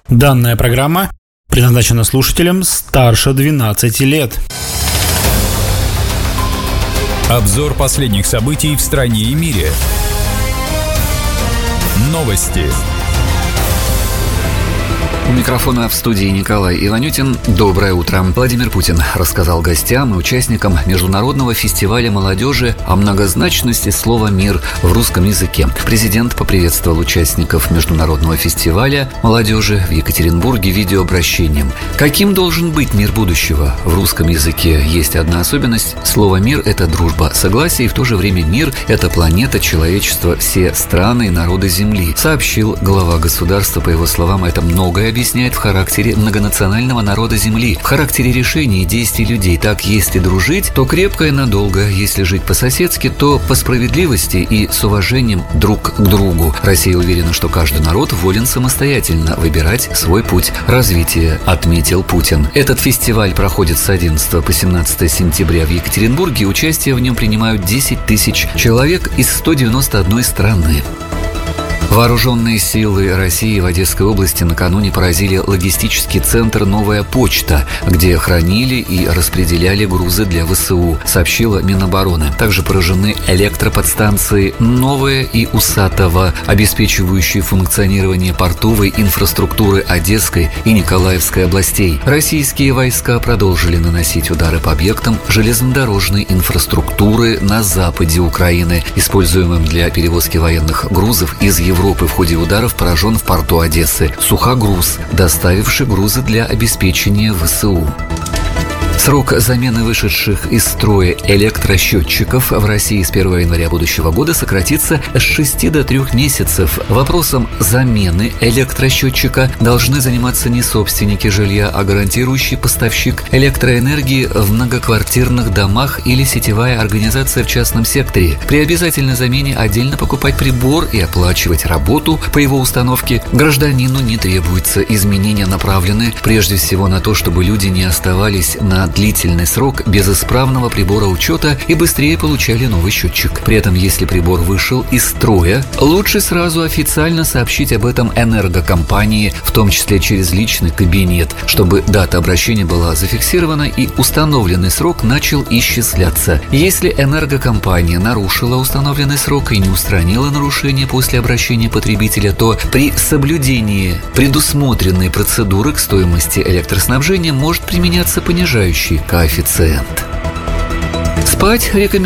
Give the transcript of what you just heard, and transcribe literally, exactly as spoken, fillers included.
Данная программа предназначена слушателям старше двенадцати лет. Обзор последних событий в стране и мире. Новости. У микрофона в студии Николай Иванютин. Доброе утро. Владимир Путин рассказал гостям и участникам международного фестиваля молодежи о многозначности слова «мир» в русском языке. Президент поприветствовал участников международного фестиваля молодежи в Екатеринбурге видеообращением. Каким должен быть мир будущего? В русском языке есть одна особенность. Слово «мир» — это дружба, согласие, и в то же время мир — это планета, человечество, все страны и народы Земли, сообщил глава государства. По его словам, это многое объясняет в характере многонационального народа Земли, в характере решений и действий людей. Так, если дружить, то крепко и надолго. Если жить по-соседски, то по справедливости и с уважением друг к другу. Россия уверена, что каждый народ волен самостоятельно выбирать свой путь развития, отметил Путин. Этот фестиваль проходит с одиннадцатого по семнадцатое сентября в Екатеринбурге. Участие в нем принимают десять тысяч человек из ста девяноста одной страны. Вооруженные силы России в Одесской области накануне поразили логистический центр «Новая почта», где хранили и распределяли грузы для ВСУ, сообщила Минобороны. Также поражены электроподстанции «Новая» и «Усатова», обеспечивающие функционирование портовой инфраструктуры Одесской и Николаевской областей. Российские войска продолжили наносить удары по объектам железнодорожной инфраструктуры на западе Украины, используемым для перевозки военных грузов из Европы. Европы. В ходе ударов поражен в порту Одессы «Сухогруз», доставивший грузы для обеспечения ВСУ. Срок замены вышедших из строя электросчетчиков в России с первого января будущего года сократится с шести до трех месяцев. Вопросом замены электросчетчика должны заниматься не собственники жилья, а гарантирующий поставщик электроэнергии в многоквартирных домах или сетевая организация в частном секторе. При обязательной замене отдельно покупать прибор и оплачивать работу по его установке гражданину не требуется. Изменения направлены прежде всего на то, чтобы люди не оставались на длительный срок без исправного прибора учета и быстрее получали новый счетчик. При этом, если прибор вышел из строя, лучше сразу официально сообщить об этом энергокомпании, в том числе через личный кабинет, чтобы дата обращения была зафиксирована и установленный срок начал исчисляться. Если энергокомпания нарушила установленный срок и не устранила нарушение после обращения потребителя, то при соблюдении предусмотренной процедуры к стоимости электроснабжения может применяться понижающий коэффициент. Спать рекомендуется